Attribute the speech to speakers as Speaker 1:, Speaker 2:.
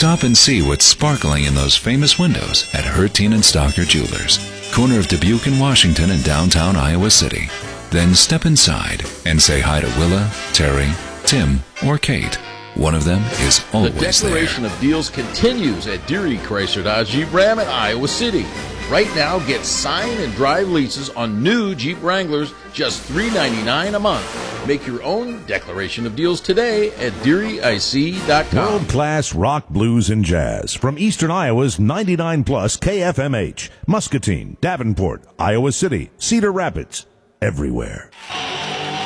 Speaker 1: Stop and see what's sparkling in those famous windows at Herteen and Stocker Jewelers, corner of Dubuque and Washington in downtown Iowa City. Then step inside and say hi to Willa, Terry, Tim, or Kate. One of them is always there.
Speaker 2: The declaration of deals continues at Deary Chrysler Dodge Jeep Ram in Iowa City. Right now, get sign and drive leases on new Jeep Wranglers, just $399 a month. Make your own declaration of deals today at DearyIC.com.
Speaker 3: World-class rock, blues, and jazz from Eastern Iowa's 99 plus KFMH, Muscatine, Davenport, Iowa City, Cedar Rapids, everywhere.